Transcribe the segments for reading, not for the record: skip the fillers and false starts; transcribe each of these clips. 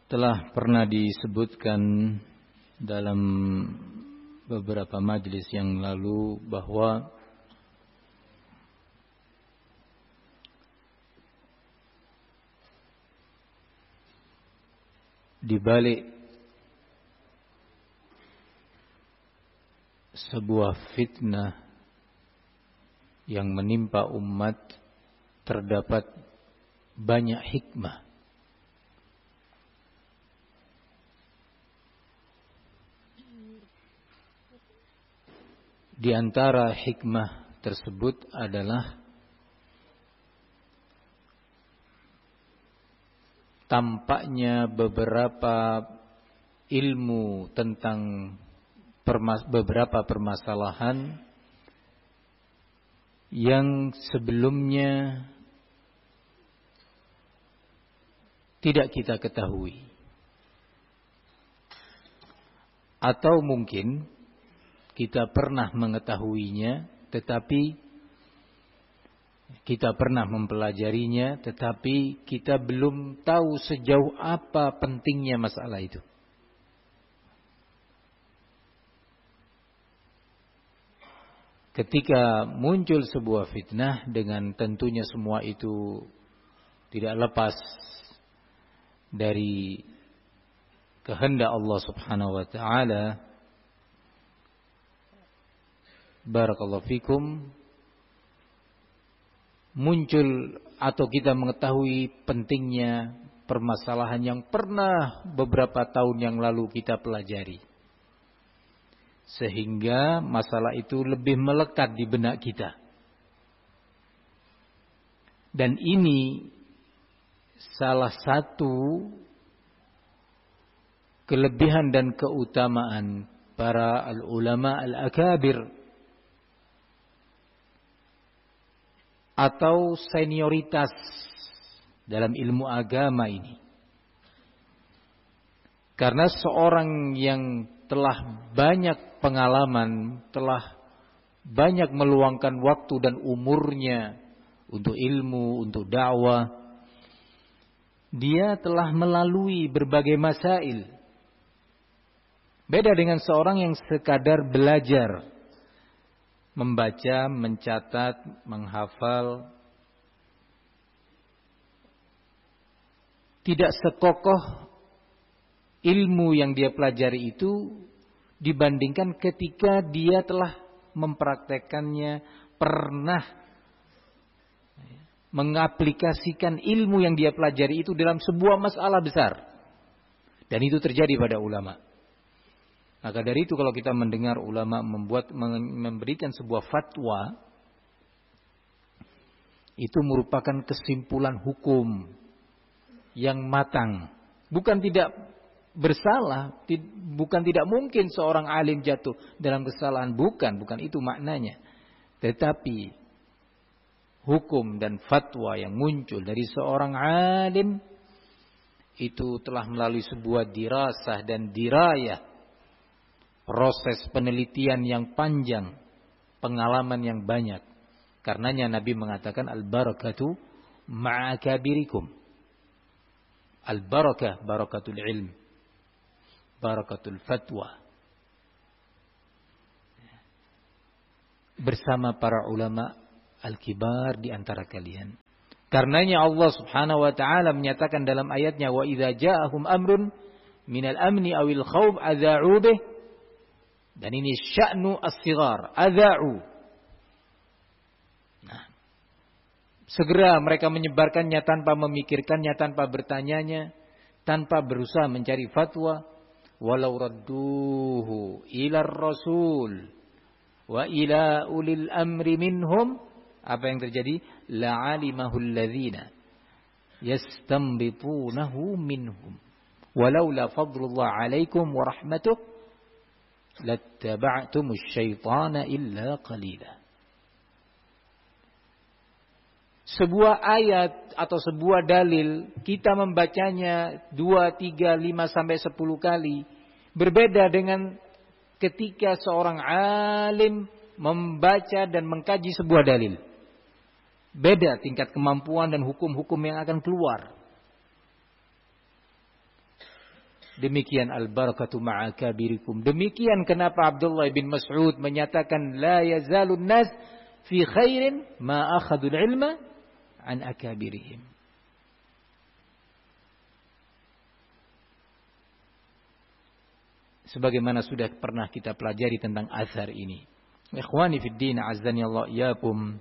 Telah pernah disebutkan dalam beberapa majelis yang lalu bahwa di balik sebuah fitnah yang menimpa umat terdapat banyak hikmah. Di antara hikmah tersebut adalah tampaknya beberapa ilmu tentang beberapa permasalahan yang sebelumnya tidak kita ketahui, atau mungkin kita pernah mengetahuinya, tetapi kita pernah mempelajarinya, tetapi kita belum tahu sejauh apa pentingnya masalah itu. Ketika muncul sebuah fitnah, dengan tentunya semua itu tidak lepas dari kehendak Allah Subhanahu wa taala. Barakallahu fikum, muncul atau kita mengetahui pentingnya permasalahan yang pernah beberapa tahun yang lalu kita pelajari, sehingga masalah itu lebih melekat di benak kita. Dan ini salah satu kelebihan dan keutamaan para al-ulama al-akabir atau senioritas dalam ilmu agama ini. Karena seorang yang telah banyak pengalaman, telah banyak meluangkan waktu dan umurnya untuk ilmu, untuk dakwah, dia telah melalui berbagai masail. Beda dengan seorang yang sekadar belajar, membaca, mencatat, menghafal, tidak sekokoh ilmu yang dia pelajari itu dibandingkan ketika dia telah mempraktekannya, pernah mengaplikasikan ilmu yang dia pelajari itu dalam sebuah masalah besar. Dan itu terjadi pada ulama. Maka dari itu kalau kita mendengar ulama memberikan sebuah fatwa, itu merupakan kesimpulan hukum yang matang. Bukan tidak bersalah, bukan tidak mungkin seorang alim jatuh dalam kesalahan, bukan itu maknanya. Tetapi hukum dan fatwa yang muncul dari seorang alim itu telah melalui sebuah dirasah dan dirayah, proses penelitian yang panjang, pengalaman yang banyak. Karenanya Nabi mengatakan al-barakatu ma'akabirikum. Al-barakah, barakatul ilm, barakatul fatwa, bersama para ulama al-kibar di antara kalian. Karenanya Allah Subhanahu wa taala menyatakan dalam ayatnya, wa idza ja'ahum amrun minal amni awil khawf adza'u bih. Dan ini sya'nu as-sighar, adza'u. Nah, segera mereka menyebarkannya tanpa memikirkannya, tanpa bertanyanya, tanpa berusaha mencari fatwa. Walau radduhu ila rasul wa ila ulil amri minhum, apa yang terjadi? La'alimahu alladhina yastanbitunahu minhum walaula fadlullah alaikum wa rahmatuh lattaba'tumus syaitana illa qalila. Sebuah ayat atau sebuah dalil, kita membacanya 2, 3, 5 sampai 10 kali. Berbeda dengan ketika seorang alim membaca dan mengkaji sebuah dalil. Beda tingkat kemampuan dan hukum-hukum yang akan keluar. Demikian al-barakatu ma'a kabirikum. Demikian kenapa Abdullah bin Mas'ud menyatakan la yazalun nas fi khairin ma akhadul ilma an akabirihim. Sebagaimana sudah pernah kita pelajari tentang athar ini. Ikhwani fid din, azzani Allah iyakum.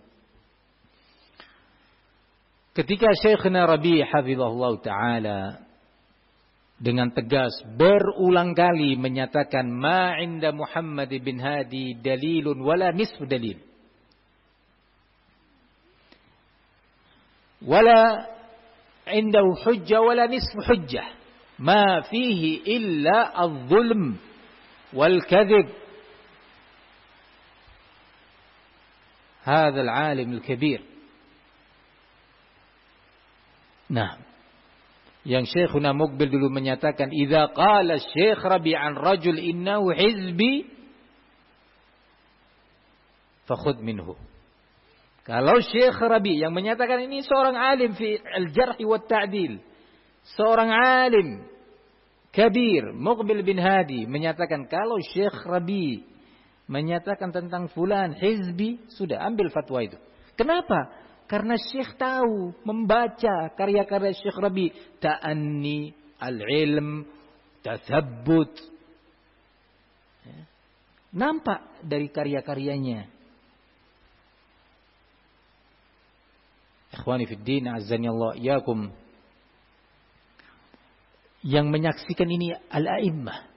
Ketika Syekhna Rabi' hafizahullah ta'ala dengan tegas berulang kali menyatakan ma 'inda Muhammad bin Hadi dalilun wala nisfu dalil. Wala 'indahu hujjah wala nisfu hujjah. Ma fihi illa adh-dhulm wal kadhib. Hadha al-'alim al-kabir. Nah, yang Syekhuna Muqbil dulu menyatakan idza qala Syekh Rabi' an rajul innahu hizbi fakhudh minhu. Kalau Syekh Rabi' yang menyatakan ini seorang alim fi al-jarh wa ta'dil, seorang alim kabir Muqbil bin Hadi menyatakan kalau Syekh Rabi' menyatakan tentang fulan hizbi, sudah ambil fatwa itu. Kenapa? Karena Syekh tahu, membaca karya-karya Syekh Rabi, ta'anni, al-ilm, tathabbut. Nampak dari karya-karyanya. Ikhwani fid din, azzani Allah iyakum. Yang menyaksikan ini al-a'immah.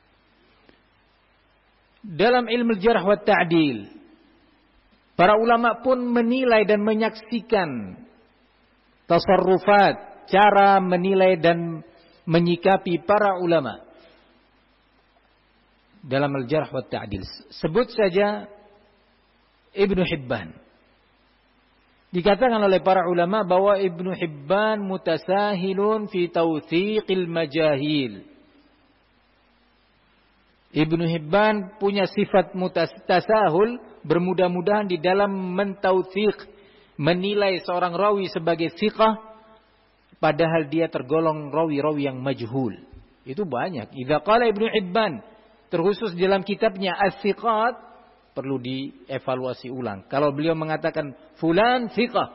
Dalam ilmu jarh wa ta'dil, para ulama pun menilai dan menyaksikan tasarrufat, cara menilai dan menyikapi para ulama dalam al-jarh wa ta'dil. Sebut saja Ibnu Hibban. Dikatakan oleh para ulama bahwa Ibnu Hibban mutasahilun fi tawthiqil majahil. Ibnu Hibban punya sifat tasahul, bermudah-mudahan di dalam mentautsiq, menilai seorang rawi sebagai thiqah, padahal dia tergolong rawi-rawi yang majhul. Itu banyak. Idza qala Ibnu Hibban, terkhusus dalam kitabnya As-Thiqat, perlu dievaluasi ulang. Kalau beliau mengatakan fulan thiqah.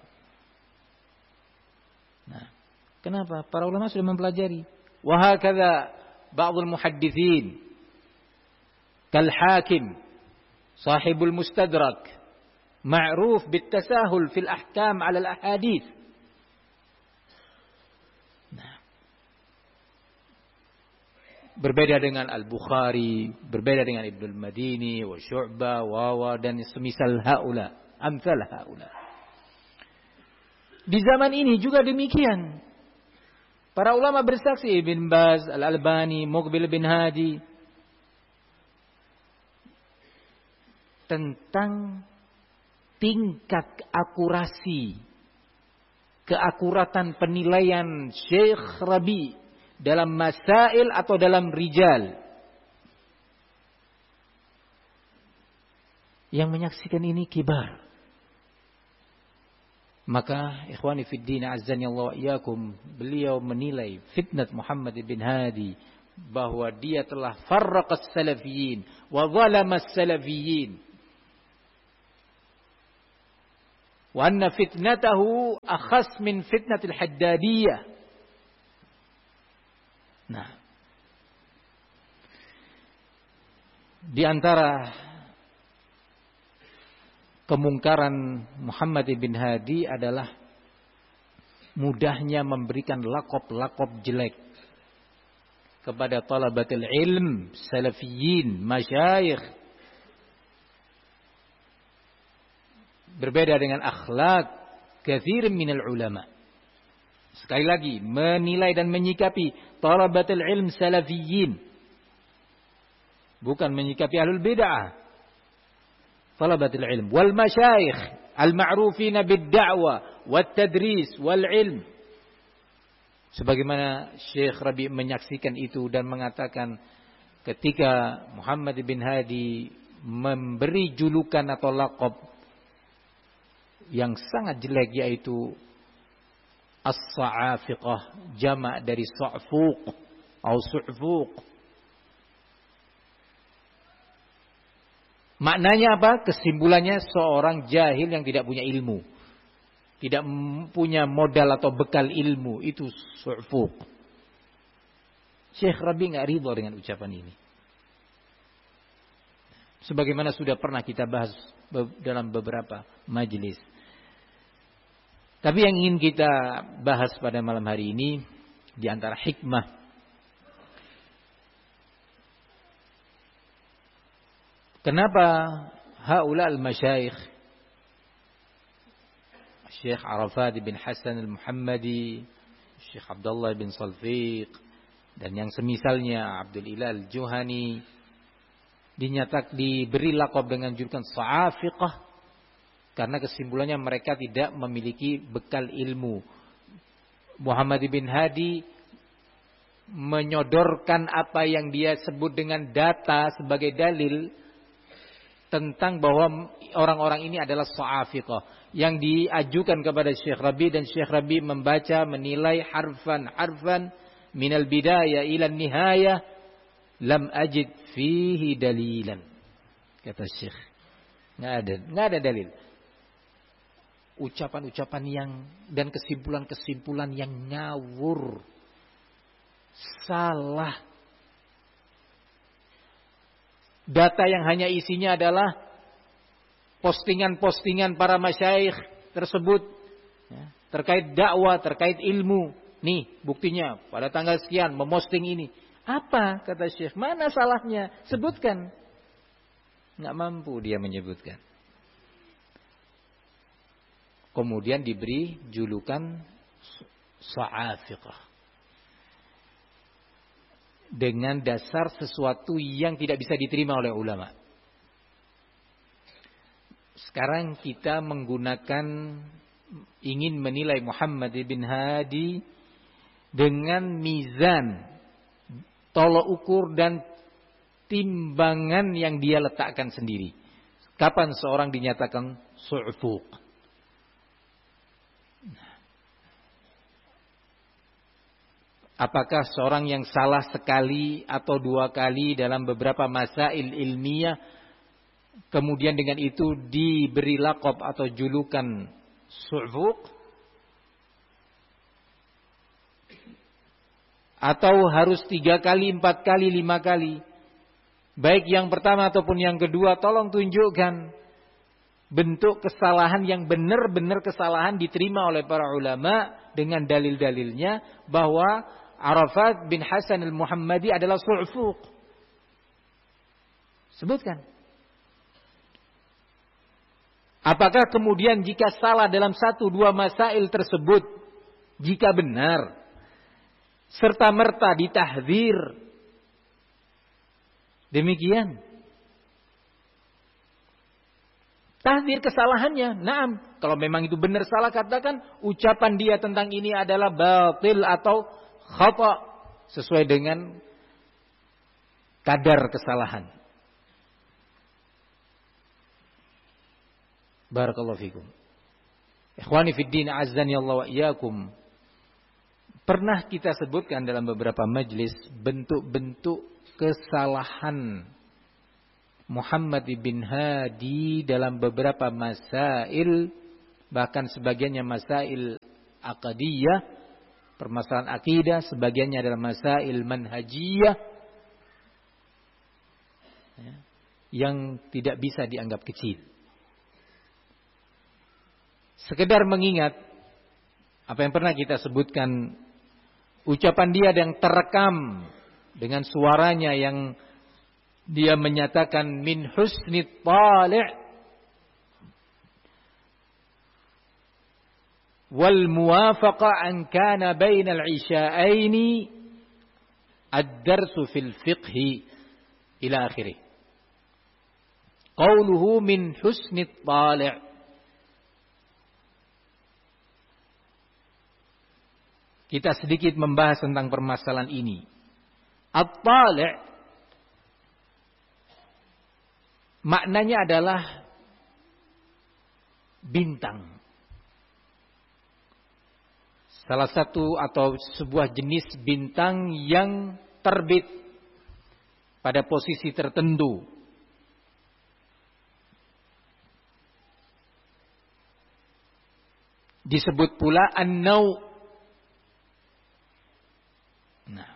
Nah, kenapa? Para ulama sudah mempelajari. Wa hakadha ba'dul muhadditsin كالحاكم صاحب المستدرك معروف بالتساهل في الأحكام على الأحاديث. Berbeda dengan Al-Bukhari, berbeda dengan Ibnul Madini, wa Syu'bah, wa dan semisal haula, amsal haula. Di zaman ini juga demikian. Para ulama bersaksi, Ibn Baz, Al-Albani, Muqbil bin Hadi, tentang tingkat akurasi, keakuratan penilaian Syekh Rabi dalam masail atau dalam rijal. Yang menyaksikan ini kibar. Maka ikhwani fid din, azzani Allah iyakum, beliau menilai fitnat Muhammad bin Hadi bahwa dia telah farraqas salafiyin wa zalamas salafiyin. Wa anna fitnatahu akhas min fitnatil haddadiyah. Nah, di antara kemungkaran Muhammad bin Hadi adalah mudahnya memberikan lakop-lakop jelek kepada talabatul ilm, salafiyin, masyayikh. Berbeda dengan akhlak katsir minal ulama. Sekali lagi, menilai dan menyikapi talabatul ilm salafiyin, bukan menyikapi ahlul bid'ah. Talabatul ilm wal masyayikh al-ma'rufina bid-da'wa wat tadris wal ilm. Sebagaimana Syekh Rabi' menyaksikan itu dan mengatakan ketika Muhammad bin Hadi memberi julukan atau laqab yang sangat jelek, yaitu as-sa'afiqah, jamak dari sa'fuq. atau su'fuq. Maknanya apa? Kesimpulannya seorang jahil yang tidak punya ilmu. Tidak punya modal atau bekal ilmu. Itu su'fuq. Syekh Rabi enggak ridho dengan ucapan ini. Sebagaimana sudah pernah kita bahas dalam beberapa majelis. Tapi yang ingin kita bahas pada malam hari ini, di antara hikmah kenapa haula al-masyayikh Syekh Arafat bin Hasan al-Muhammadi, Syekh Abdullah bin Salfiq, dan yang semisalnya Abdul Ilah al-Juhani diberi laqab dengan julukan Sa'afiqah, karena kesimpulannya mereka tidak memiliki bekal ilmu. Muhammad bin Hadi menyodorkan apa yang dia sebut dengan data sebagai dalil tentang bahwa orang-orang ini adalah Sa'afiqah, yang diajukan kepada Syekh Rabi, dan Syekh Rabi membaca, menilai harfan minal bidayah ila nihayah, lam ajid fihi dalilan, kata Syekh. Nggak ada dalil. Ucapan-ucapan yang dan kesimpulan-kesimpulan yang ngawur, salah. Data yang hanya isinya adalah postingan-postingan para masyayikh tersebut, ya, terkait dakwah, terkait ilmu. Nih buktinya pada tanggal sekian memosting ini. Apa kata Syekh? Mana salahnya? Sebutkan. Nggak mampu dia menyebutkan. Kemudian diberi julukan Sa'afiqah, dengan dasar sesuatu yang tidak bisa diterima oleh ulama. Sekarang kita ingin menilai Muhammad bin Hadi dengan mizan, tolok ukur dan timbangan yang dia letakkan sendiri. Kapan seorang dinyatakan su'fuq? Apakah seorang yang salah sekali atau dua kali dalam beberapa masail ilmiah, kemudian dengan itu diberi laqab atau julukan su'fuq? Atau harus 3 kali, 4 kali, 5 kali? Baik yang pertama ataupun yang kedua, tolong tunjukkan bentuk kesalahan yang benar-benar kesalahan diterima oleh para ulama dengan dalil-dalilnya bahwa Arafat bin Hasan al-Muhammadi adalah su'fuq. Sebutkan. Apakah kemudian jika salah dalam 1-2 masail tersebut, jika benar, serta-merta ditahdzir? Demikian. Tahdzir kesalahannya. Naam, kalau memang itu benar salah, katakan ucapan dia tentang ini adalah batil atau khata, sesuai dengan kadar kesalahan. Barakallahu fikum. Ikhwani fid din, azzani Allah wa iyyakum. Pernah kita sebutkan dalam beberapa majlis bentuk-bentuk kesalahan Muhammad bin Hadi dalam beberapa masail, bahkan sebagiannya masail aqdiyah, permasalahan akidah, sebagiannya adalah masail manhajiyah, yang tidak bisa dianggap kecil. Sekedar mengingat apa yang pernah kita sebutkan, ucapan dia yang terekam dengan suaranya yang dia menyatakan min husnit tali' wal muwafaqa an kana bainal isha'aini ad-darsu fil fiqhi ila akhirih. Qauluhu min husnit tali'. Kita sedikit membahas tentang permasalahan ini. At-tali' maknanya adalah bintang. Salah satu atau sebuah jenis bintang yang terbit pada posisi tertentu. Disebut pula an-nau'. Nah,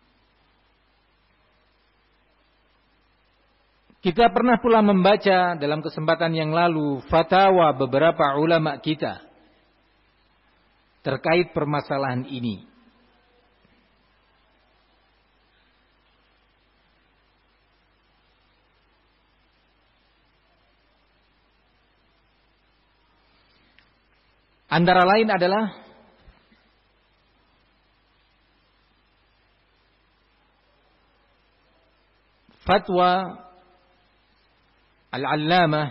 kita pernah pula membaca dalam kesempatan yang lalu fatwa beberapa ulama kita terkait permasalahan ini. Antara lain adalah fatwa Al-Allamah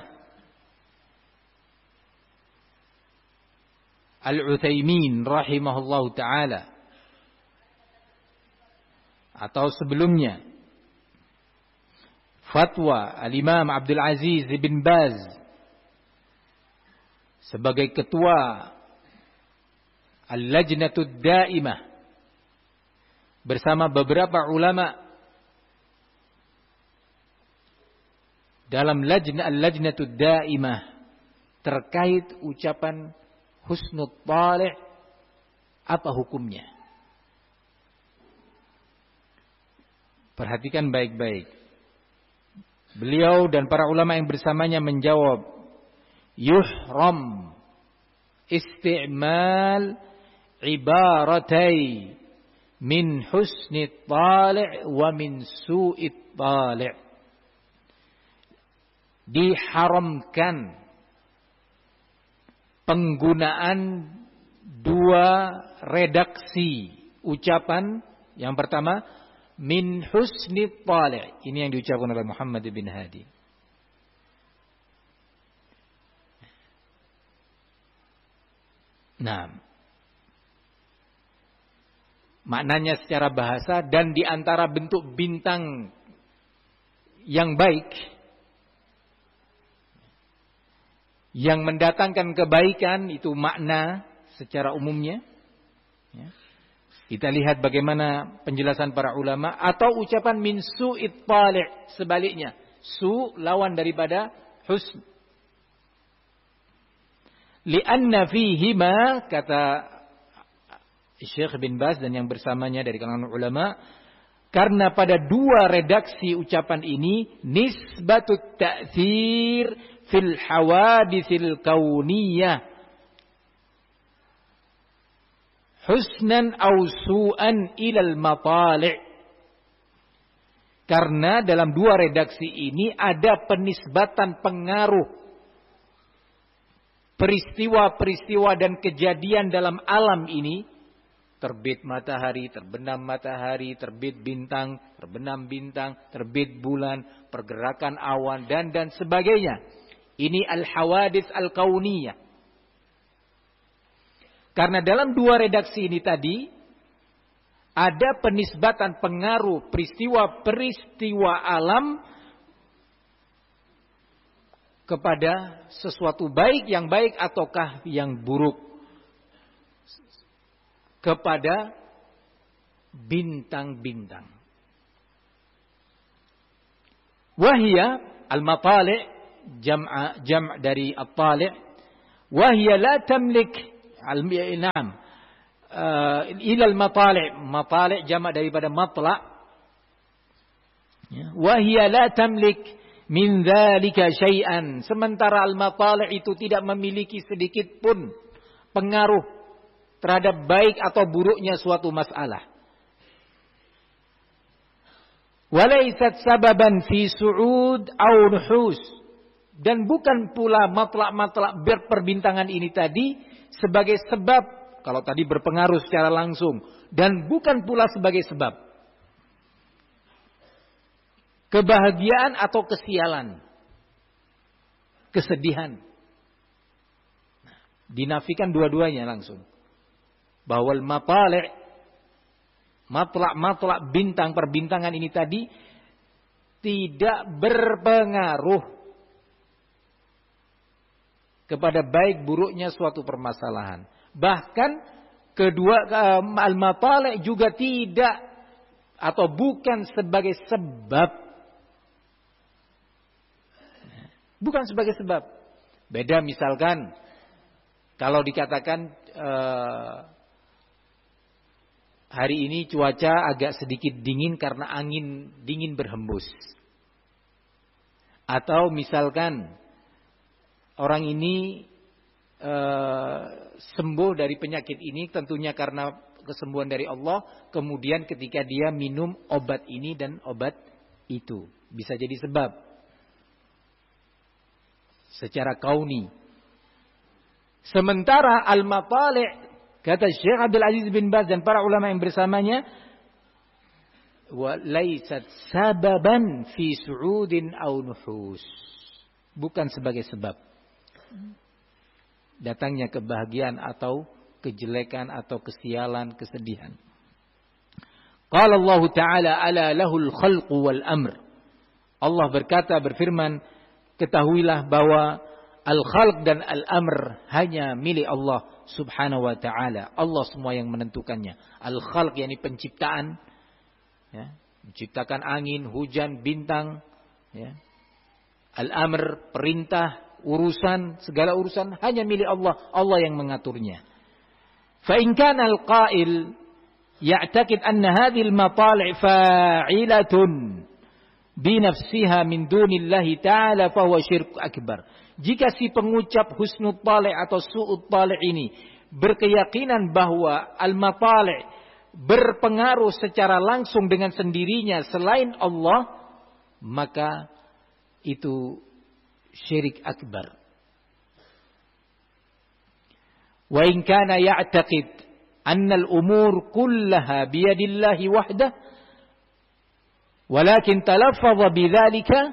Al-Utsaimin rahimahullahu taala, atau sebelumnya fatwa Al-Imam Abdul Aziz bin Baz sebagai ketua Al-Lajnatud Daimah bersama beberapa ulama dalam Al-Lajnatud Daimah terkait ucapan husnul talih, apa hukumnya? Perhatikan baik-baik. Beliau dan para ulama yang bersamanya menjawab, yuhram isti'mal ibaratai min husni talih wa min su'i talih. Diharamkan penggunaan dua redaksi ucapan. Yang pertama, min husni talih. Ini yang diucapkan oleh Muhammad bin Hadi. Nah, maknanya secara bahasa, dan di antara bentuk bintang yang baik, yang mendatangkan kebaikan, itu makna secara umumnya. Ya. Kita lihat bagaimana penjelasan para ulama. Atau ucapan min su'it talih, sebaliknya. Su lawan daripada husn. Lianna fihima, kata Syekh bin Baz dan yang bersamanya dari kalangan ulama, karena pada dua redaksi ucapan ini nisbatut ta'thir fil hawaditsil kauniyah husnan aw su'an ilal matali'. Karena dalam dua redaksi ini ada penisbatan pengaruh peristiwa-peristiwa dan kejadian dalam alam ini. Terbit matahari, terbenam matahari, terbit bintang, terbenam bintang, terbit bulan, pergerakan awan, dan sebagainya. Ini al-hawadits al-kauniyah. Karena dalam dua redaksi ini tadi ada penisbatan pengaruh peristiwa-peristiwa alam kepada sesuatu baik, yang baik ataukah yang buruk, kepada bintang-bintang. Wahia al-matali', jam' dari at-tali'. Wahia la tamlik al-na'am ila al-matali'. Matali' jama' daripada matla'. Wahia la tamlik min dzalika syai'an. Sementara al-matali' itu tidak memiliki sedikit pun pengaruh terhadap baik atau buruknya suatu masalah. Walaysat sababan fi su'ud aw nuhus. Dan bukan pula matlak-matlak berperbintangan ini tadi sebagai sebab, kalau tadi berpengaruh secara langsung, dan bukan pula sebagai sebab kebahagiaan atau kesialan, kesedihan. Dinafikan dua-duanya langsung. Bahwa al-matali', matlak-matlak bintang perbintangan ini tadi tidak berpengaruh kepada baik buruknya suatu permasalahan. Bahkan kedua al-matali' juga tidak atau bukan sebagai sebab. Bukan sebagai sebab. Beda misalkan kalau dikatakan hari ini cuaca agak sedikit dingin karena angin dingin berhembus. Atau misalkan orang ini sembuh dari penyakit ini tentunya karena kesembuhan dari Allah. Kemudian ketika dia minum obat ini dan obat itu. Bisa jadi sebab. Secara kauni. Sementara al-matali' kata Syekh Abdul Aziz bin Baz dan para ulama yang bersamanya, wa laysat sababan fi su'udin aw nuhus. Bukan sebagai sebab datangnya kebahagiaan atau kejelekan atau kesialan, kesedihan. Qala Allah Ta'ala ala lahul khalqu wal amr. Allah berkata, berfirman, ketahuilah bahwa al-khalq dan al-amr hanya milik Allah subhanahu wa ta'ala. Allah semua yang menentukannya. Al-khalq yakni penciptaan. Ya, menciptakan angin, hujan, bintang. Ya. Al-amr, perintah, urusan, segala urusan hanya milik Allah. Allah yang mengaturnya. فَإِنْ كَانَ الْقَائِلِ يَعْتَقِدْ أَنَّ هَذِهِ الْمَطَالِعِ فَاعِلَةٌ binafsiha min dunillahi ta'ala fahuwa syirk akbar. Jika si pengucap husnul tali' atau su'ud tali' ini berkeyakinan bahwa al-matali' berpengaruh secara langsung dengan sendirinya selain Allah, maka itu syirik akbar. Wa in kana ya'taqid anna al-umur kullaha biyadillahi wahdah walakin talaffaza bidzalika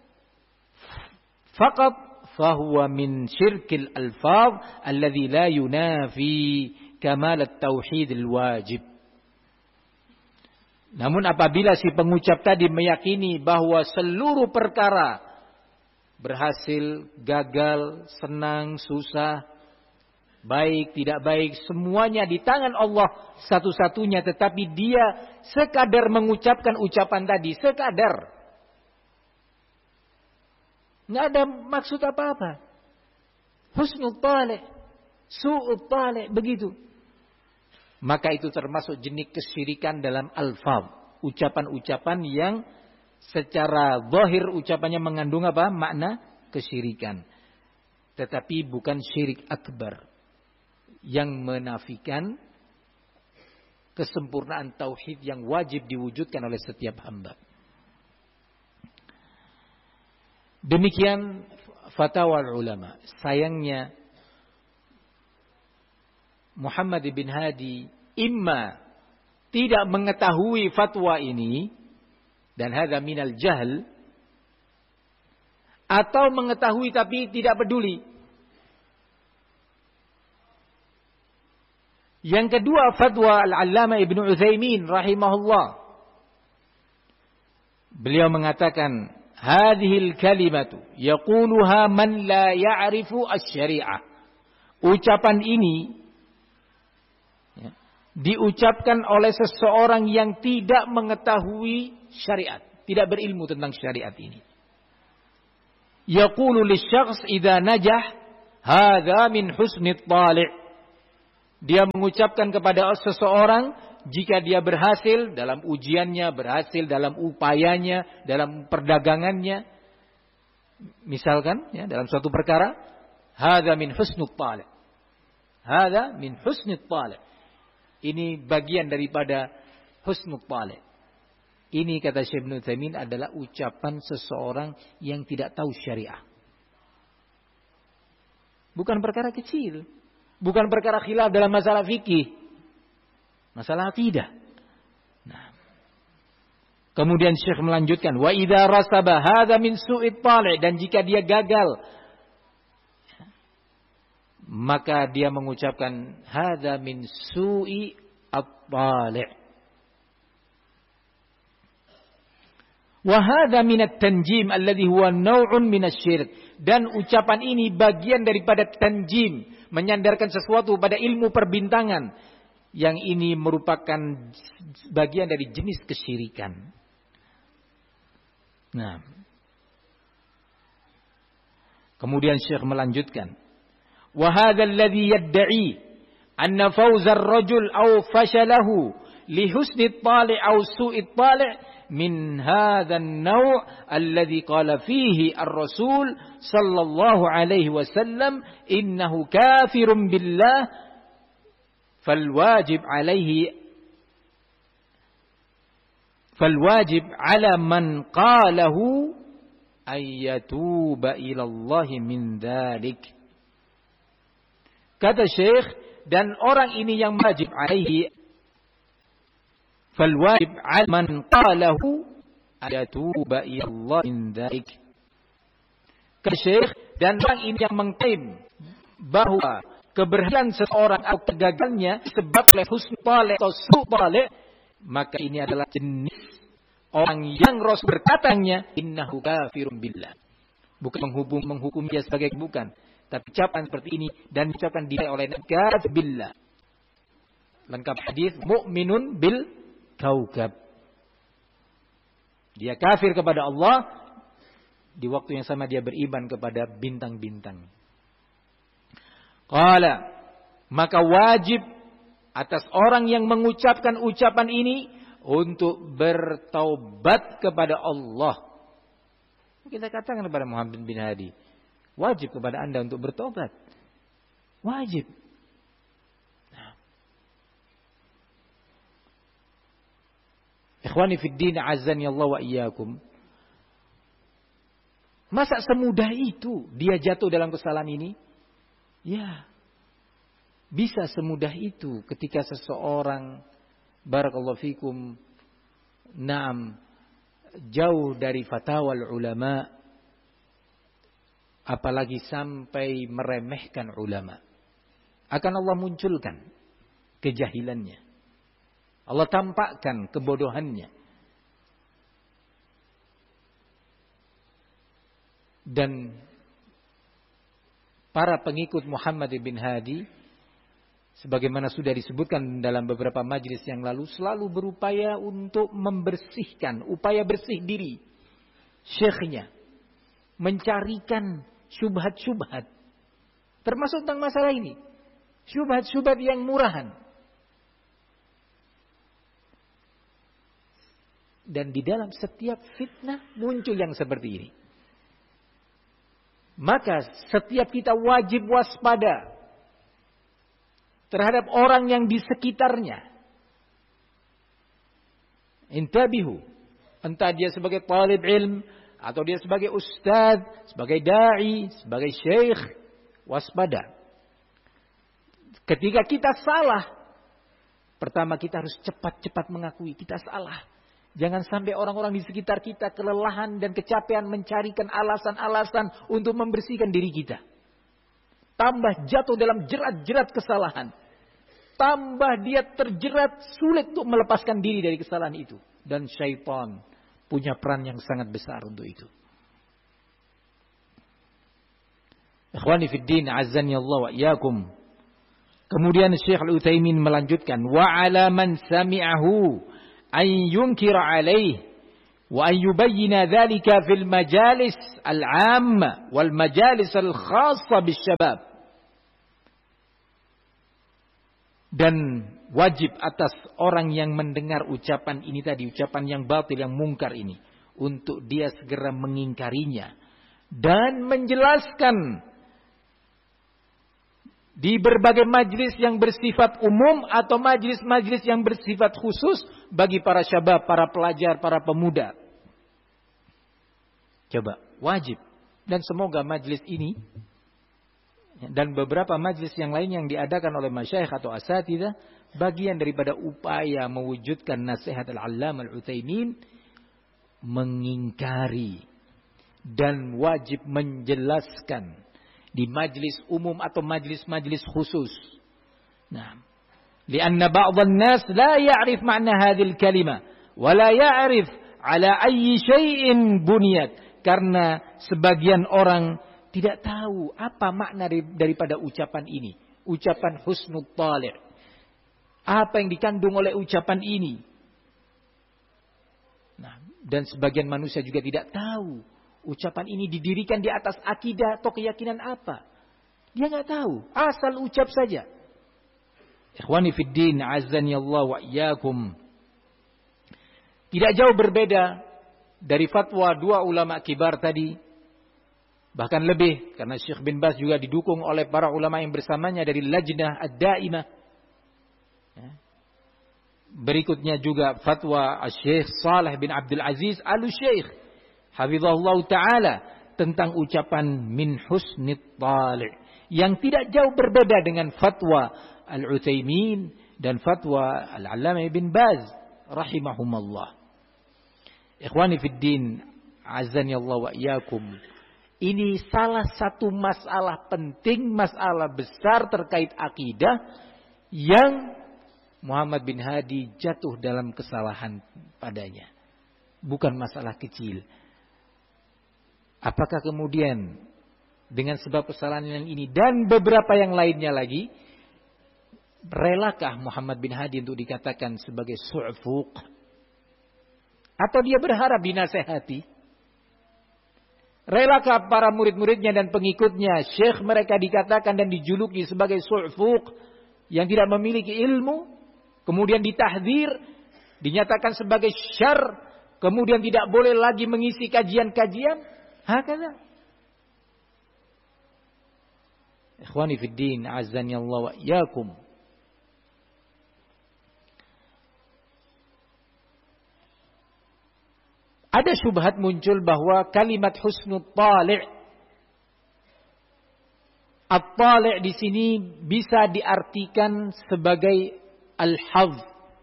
faqat fahuwa min syirkil alfaz alladhi la yunafi kamal at-tauhid al-wajib. Namun apabila si pengucap tadi meyakini bahwa seluruh perkara berhasil, gagal, senang, susah, baik, tidak baik, semuanya di tangan Allah satu-satunya, tetapi dia sekadar mengucapkan ucapan tadi, sekadar. Nggak ada maksud apa-apa. Husnul tali', su'ud tali', begitu. Maka itu termasuk jenis kesyirikan dalam alfaz. Ucapan-ucapan yang secara zahir ucapannya mengandung apa? Makna kesyirikan. Tetapi bukan syirik akbar. Yang menafikan kesempurnaan tauhid yang wajib diwujudkan oleh setiap hamba. Demikian fatwa ulama. Sayangnya Muhammad bin Hadi imma tidak mengetahui fatwa ini dan hadza minal jahl, atau mengetahui tapi tidak peduli. Yang kedua, fatwa Al-Allamah Ibnu Utsaimin rahimahullah. Beliau mengatakan, hadhil kalimatu yaquluha man la ya'rifu asy-syari'ah. Ucapan ini diucapkan oleh seseorang yang tidak mengetahui syariat, tidak berilmu tentang syariat ini. Yaqulu lisyakhs idza najah hadza min husnit tali'. Dia mengucapkan kepada seseorang jika dia berhasil dalam ujiannya, berhasil dalam upayanya, dalam perdagangannya, misalkan ya, dalam suatu perkara, hadza min husnit tali'. Hadza min husnit tali'. Ini bagian daripada husnul tali'. Ini kata Syekh Ibnu Utsaimin adalah ucapan seseorang yang tidak tahu syariah. Bukan perkara kecil. Bukan perkara khilaf dalam masalah fikih. Masalah akidah. Nah. Kemudian Syekh melanjutkan, wa idza rasaba hadza min su'it tali', dan jika dia gagal, maka dia mengucapkan hadza min su'i at-tali'. Wa hadza min at-tanjim alladhi huwa naw'un min asy-syirk. Dan ucapan ini bagian daripada tanjim, menyandarkan sesuatu pada ilmu perbintangan. yang ini merupakan bagian dari jenis kesyirikan. Nah, kemudian Syekh melanjutkan, wa hadzal ladzi yad'i anna fawza ar-rajul aw fashalahu li husni at-tali' aw su'i at-tali' min hadha an-naw' alladhi qala fihi ar-rasul sallallahu alaihi wasallam innahu kafirun billah falwajib ala man qalahu ayyatuba ilallahi min dhalik. Kata Syekh, dan orang ini yang wajib alaihi, falwajib ala man qalahu ayyatuba ilallahi min dhalik. Kata Syekh, dan orang ini yang mengklaim bahwa keberhasilan seseorang atau kegagalannya sebab oleh husnul talib atau su'ul talib, maka ini adalah jenis orang yang Rasul berkatanya innahu kafirun billah. Bukan menghukum dia sebagai bukan, tapi ucapan seperti ini dan ucapan dia oleh kafir billah. Lengkap hadis mukminun bil kaukab. Dia kafir kepada Allah, di waktu yang sama dia beriman kepada bintang-bintang. Qala, maka wajib atas orang yang mengucapkan ucapan ini untuk bertaubat kepada Allah. Kita katakan kepada Muhammad bin Hadi, wajib kepada Anda untuk bertobat. Wajib. Nah. Ikhwani fid din, azani Allah wa iyyakum. Masa semudah itu dia jatuh dalam kesalahan ini? Ya, bisa semudah itu ketika seseorang, barakallahu fikum, jauh dari fatwa ulama, apalagi sampai meremehkan ulama. Akan Allah munculkan kejahilannya. Allah tampakkan kebodohannya. Dan para pengikut Muhammad bin Hadi, sebagaimana sudah disebutkan dalam beberapa majlis yang lalu, selalu berupaya untuk membersihkan, upaya bersih diri syekhnya, mencarikan syubhat-syubhat, termasuk tentang masalah ini, syubhat-syubhat yang murahan. Dan di dalam setiap fitnah muncul yang seperti ini. Maka setiap kita wajib waspada terhadap orang yang di sekitarnya. Intabihu. Entah dia sebagai talib ilm, atau dia sebagai ustadz, sebagai da'i, sebagai syekh. Waspada. Ketika kita salah, pertama kita harus cepat-cepat mengakui kita salah. Jangan sampai orang-orang di sekitar kita kelelahan dan kecapean mencarikan alasan-alasan untuk membersihkan diri kita. Tambah jatuh dalam jerat-jerat kesalahan. Tambah dia terjerat, sulit untuk melepaskan diri dari kesalahan itu. Dan syaitan punya peran yang sangat besar untuk itu. Ikhwani fid din, azani Allah wa iyyakum. Kemudian Syekh Al-Utsaimin melanjutkan, wa ala man sami'ahu an yunkira alaih wa an yubayyina dhalika fil majalis al-'amma wal majalis al-khassa bisyabab. Dan wajib atas orang yang mendengar ucapan ini tadi, ucapan yang batil, yang mungkar ini, untuk dia segera mengingkarinya dan menjelaskan di berbagai majlis yang bersifat umum atau majlis-majlis yang bersifat khusus bagi para syabab, para pelajar, para pemuda. Coba, wajib. Dan semoga majlis ini dan beberapa majlis yang lain yang diadakan oleh masyayikh atau asatidzah, bagian daripada upaya mewujudkan nasihat Al-Allamah Al-Utsaimin, mengingkari dan wajib menjelaskan di majlis umum atau majlis-majlis khusus. Nah, lianna ba'dhan nas la ya'rif ma'na hadhil kalimah wa la ya'rif ala ayyi syai'in buniyat. Karena sebagian orang tidak tahu apa makna daripada ucapan ini, ucapan husnul talib. Apa yang dikandung oleh ucapan ini? Nah, dan sebagian manusia juga tidak tahu ucapan ini didirikan di atas akidah atau keyakinan apa. Dia nggak tahu, asal ucap saja. Ikhwani fid din, azzani Allah wa iyyakum. Tidak jauh berbeda dari fatwa dua ulama kibar tadi. Bahkan lebih, karena Syekh bin Baz juga didukung oleh para ulama yang bersamanya dari Lajnah Ad-Daimah. Berikutnya juga fatwa Syekh Saleh bin Abdul Aziz Al-Syekh hafizahullah ta'ala tentang ucapan min husnit tali', yang tidak jauh berbeda dengan fatwa Al-Utsaimin dan fatwa Al-Allamah bin Baz rahimahumallah. Ikhwani fid din, azani Allah wa iyyakum. Ini salah satu masalah penting, masalah besar terkait akidah yang Muhammad bin Hadi jatuh dalam kesalahan padanya. Bukan masalah kecil. Apakah kemudian dengan sebab kesalahan ini dan beberapa yang lainnya lagi, relakah Muhammad bin Hadi untuk dikatakan sebagai su'fuq? Atau dia berharap dinasehati? Relakah para murid-muridnya dan pengikutnya, syekh mereka dikatakan dan dijuluki sebagai su'fuq yang tidak memiliki ilmu, kemudian ditahdzir, dinyatakan sebagai syarr, kemudian tidak boleh lagi mengisi kajian-kajian? Hakala. Ikhwani fid din, azzani Allah wa iyyakum. Ada syubhat muncul bahwa kalimat husnul tali', at-tali' di sini bisa diartikan sebagai al-hadz,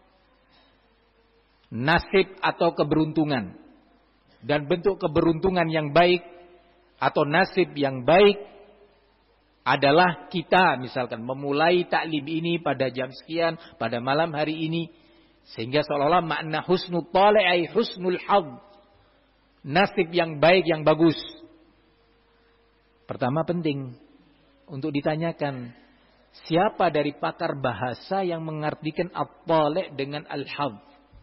nasib atau keberuntungan. Dan bentuk keberuntungan yang baik atau nasib yang baik adalah kita misalkan memulai taklim ini pada jam sekian, pada malam hari ini. Sehingga seolah-olah makna husnul tali' ay husnul hadz, nasib yang baik, yang bagus. Pertama penting untuk ditanyakan, siapa dari pakar bahasa yang mengartikan at-tali' dengan al-hadz?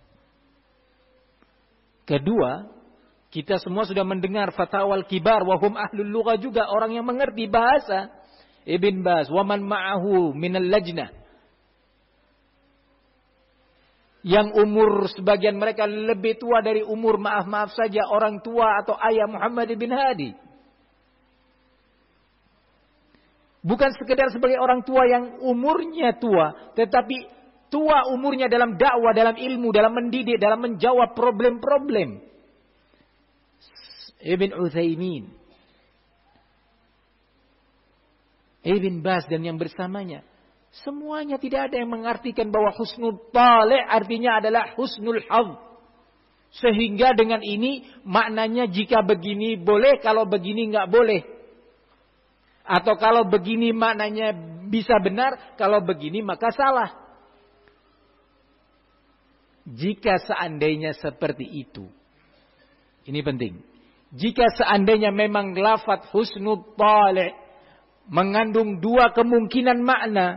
Kedua, kita semua sudah mendengar fatawal kibar, wahum ahlul lughah juga, orang yang mengerti bahasa. Ibn Baz, waman ma'ahu minal lajnah. Yang umur sebagian mereka lebih tua dari umur, maaf saja, orang tua atau ayah Muhammad bin Hadi. Bukan sekedar sebagai orang tua yang umurnya tua, tetapi tua umurnya dalam dakwah, dalam ilmu, dalam mendidik, dalam menjawab problem-problem. Ibn Utsaimin, Ibn Baz dan yang bersamanya, semuanya tidak ada yang mengartikan bahwa husnul tali' artinya adalah husnul hadz. Sehingga dengan ini maknanya jika begini boleh, kalau begini enggak boleh. Atau kalau begini maknanya bisa benar, kalau begini maka salah. Jika seandainya seperti itu, ini penting. Jika seandainya memang lafaz husnul tali' mengandung dua kemungkinan makna,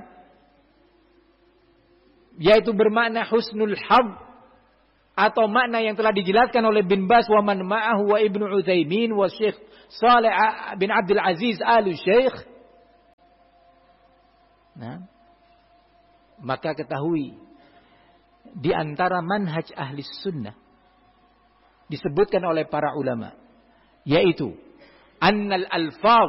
yaitu bermakna husnul hadz atau makna yang telah dijelaskan oleh bin Baz wa man ma'ahu wa Ibnu Utsaimin wa Syekh Saleh bin Abdul Aziz Al-Syekh. Nah, maka ketahui di antara manhaj ahli sunnah disebutkan oleh para ulama, yaitu annal alfaz